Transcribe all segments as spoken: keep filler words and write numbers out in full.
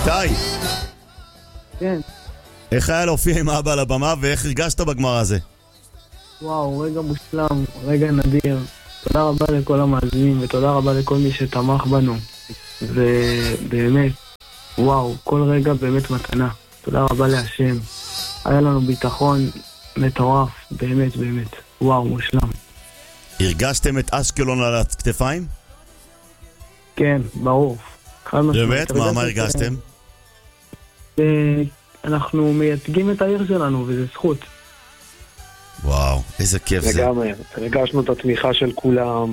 איתי, כן. איך היה להופיע עם אבא על הבמה ואיך הרגשת בגמר הזה? וואו, רגע מושלם, רגע נדיר. תודה רבה לכל המאזינים ותודה רבה לכל מי שתמך בנו. ובאמת, וואו, כל רגע באמת מתנה. תודה רבה להשם. היה לנו ביטחון מטורף, באמת באמת. וואו, מושלם. הרגשתם את אשקלון על הכתפיים? כן, ברור. באמת? מה, מה הרגשתם? אנחנו מייצגים את העיר שלנו, וזה זכות. וואו, איזה כיף זה. לגמרי, הרגשנו את התמיכה של כולם,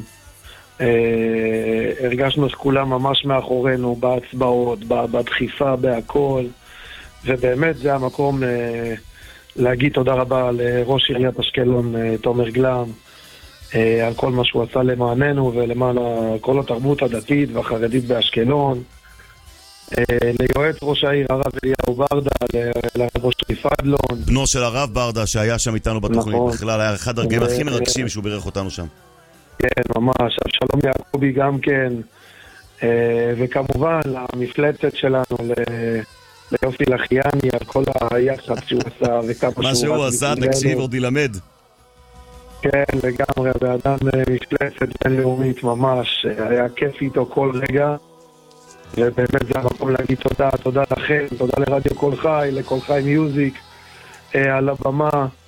הרגשנו את כולם ממש מאחורינו, בהצבעות, בדחיפה, בהכל, ובאמת זה המקום להגיד תודה רבה לראש עיריית אשקלון, תומר גלם, על כל מה שהוא עשה למעננו ולמען כל התרבות הדתית והחרדית באשקלון, ליועץ ראש העיר הרב אליהו ברדה, לראש פדלון, בנו של הרב ברדה שהיה שם איתנו בתוכנית, נכון. בכלל היה אחד הרגעים הכי מרגשים שהוא בירך אותנו שם. כן, ממש, שלום יעקובי גם כן, וכמובן למפלצת שלנו, ליופי לחיאני, על כל היחד שהוא עשה וכמה שהוא... מה שהוא עשה, תקשיב, עוד ילמד. כן, לגמרי, באדם מפלצת בינלאומית ממש, היה כיף איתו כל רגע, ובאמת זה המקום להגיד תודה, תודה לכם, תודה לרדיו כל חי, לכל חי מיוזיק, על הבמה,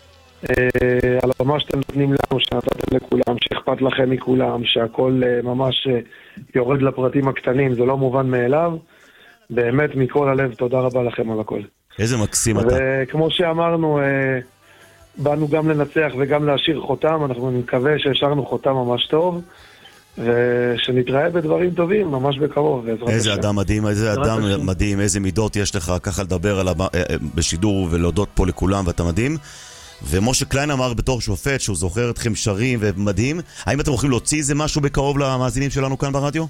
על הבמה שאתם נותנים לנו, שנתתם לכולם, שאכפת לכם מכולם, שהכל ממש יורד לפרטים הקטנים, זה לא מובן מאליו, באמת מכל הלב תודה רבה לכם על הכל. איזה מקסים אתה. וכמו שאמרנו, באנו גם לנצח וגם להשאיר חותם, אנחנו נקווה שהשארנו חותם ממש טוב, ושנתראה בדברים טובים ממש בקרוב. איזה אדם מדהים, איזה אדם מדהים, איזה מידות יש לך ככה לדבר על בשידור ולהודות פה לכולם, ואתה מדהים. ומשה קליין אמר בתור שופט שהוא זוכר אתכם שרים ומדהים. האם אתם הולכים להוציא איזה משהו בקרוב למאזינים שלנו כאן ברדיו?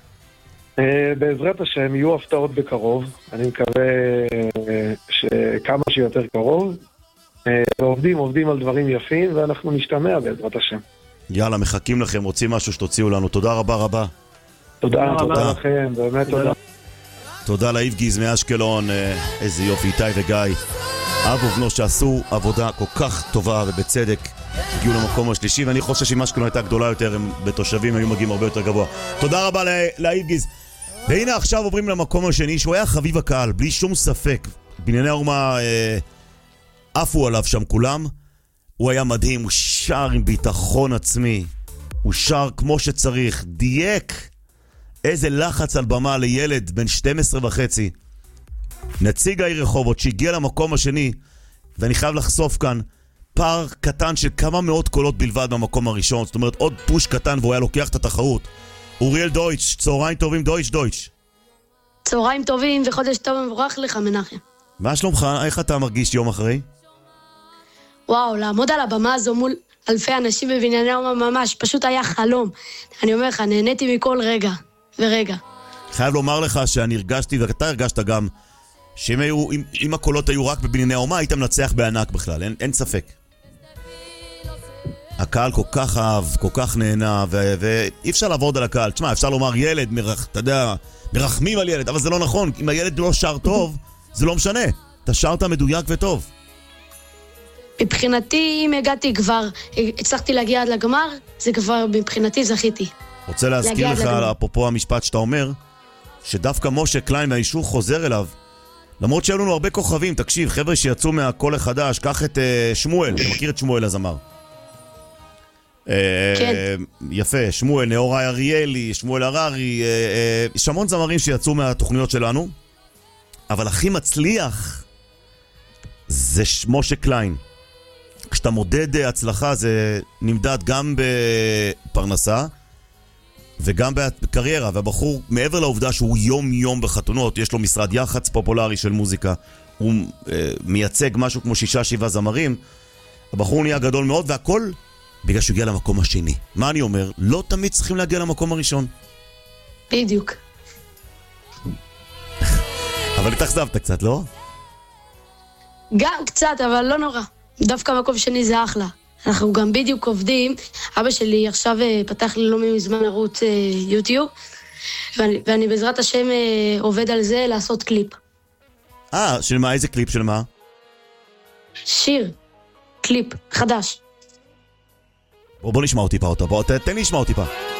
בעזרת השם יהיו הפתעות בקרוב, אני מקווה שכמה שיותר קרוב, ועובדים, עובדים על דברים יפים, ואנחנו נשתמע בעזרת השם. יאללה, מחכים לכם, רוצים משהו שתוציאו לנו. תודה רבה רבה. תודה רבה לכם, באמת תודה. תודה לאיבגיז מאשקלון, איזה יופי, איתי וגיא. אב ובנו שעשו עבודה כל כך טובה ובצדק, הגיעו למקום השלישי, ואני חושב שאם אשקלון הייתה גדולה יותר, הם בתושבים היו מגיעים הרבה יותר גבוה. תודה רבה לאיבגיז. והנה עכשיו עוברים למקום השני, שהוא היה חביב הקהל, בלי שום ספק. בנייני האומה אה, עפו עליו שם כולם. הוא היה מדהים, הוא שר עם ביטחון עצמי, הוא שר כמו שצריך, דייק. איזה לחץ על במה לילד בן שתים עשרה וחצי. נציג העיר רחובות שהגיע למקום השני, ואני חייב לחשוף כאן, פער קטן של כמה מאות קולות בלבד במקום הראשון, זאת אומרת עוד פוש קטן והוא היה לוקח את התחרות. אוריאל דויטש, צהריים טובים, דויטש דויטש. צהריים טובים וחודש טוב ומבורך לך מנחם. מה שלומך? איך אתה מרגיש יום אחרי? וואו, לעמוד על הבמה הזו מול אלפי אנשים בבנייני האומה ממש, פשוט היה חלום. אני אומר לך, נהניתי מכל רגע ורגע. חייב לומר לך שאני הרגשתי, ואתה הרגשת גם, שאם היו, אם, אם הקולות היו רק בבנייני האומה, היית מנצח בענק בכלל, אין, אין ספק. הקהל כל כך אהב, כל כך נהנה, ו- ואי אפשר לעבוד על הקהל. תשמע, אפשר לומר ילד, מרח, אתה יודע, מרחמים על ילד, אבל זה לא נכון. אם הילד לא שר טוב, זה לא משנה. אתה שרת מדויק וטוב. מבחינתי, אם הגעתי כבר, הצלחתי להגיע עד לגמר, זה כבר מבחינתי זכיתי. רוצה להזכיר לך, אפרופו המשפט שאתה אומר, שדווקא משה קליין מהיישוב חוזר אליו, למרות שהיו לנו הרבה כוכבים, תקשיב, חבר'ה שיצאו מהקול החדש, קח את uh, שמואל, אתה מכיר את שמואל הזמר? כן. יפה, שמואל, נאורי אריאלי, שמואל הררי, יש המון זמרים שיצאו מהתוכניות שלנו, אבל הכי מצליח זה משה קליין. כשאתה מודד הצלחה זה נמדד גם בפרנסה וגם בקריירה, והבחור מעבר לעובדה שהוא יום יום בחתונות, יש לו משרד יח"צ פופולרי של מוזיקה, הוא מייצג משהו כמו שישה שבעה זמרים, הבחור נהיה גדול מאוד, והכל בגלל שהוא הגיע למקום השני. מה אני אומר? לא תמיד צריכים להגיע למקום הראשון. בדיוק. אבל התאכזבת קצת, לא? גם קצת, אבל לא נורא. דווקא מקום שני זה אחלה. אנחנו גם בדיוק עובדים. אבא שלי עכשיו פתח לי לא מזמן ערוץ יוטיוב, ואני, ואני בעזרת השם עובד על זה לעשות קליפ. אה, של מה? איזה קליפ של מה? שיר, קליפ, חדש. בוא, בוא נשמע אותי פה אותו, בוא, תן לי לשמוע אותי פה.